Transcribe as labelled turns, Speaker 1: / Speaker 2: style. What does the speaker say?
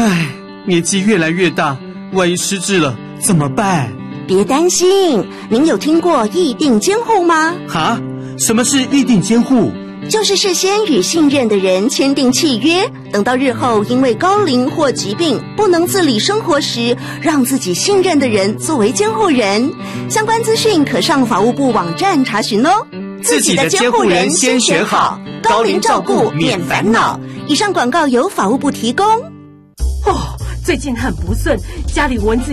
Speaker 1: 唉，年纪越来越大，万一失智了怎么办？
Speaker 2: 别担心，您有听过议定监护吗？
Speaker 1: 哈？什么是议定监护？
Speaker 2: 就是事先与信任的人签订契约，等到日后因为高龄或疾病不能自理生活时，让自己信任的人作为监护人。相关资讯可上法务部网站查询哦。
Speaker 1: 自己的监护人先选好，高龄照顾免烦恼。
Speaker 2: 以上广告由法务部提供。
Speaker 3: 最近很不顺，家里蚊子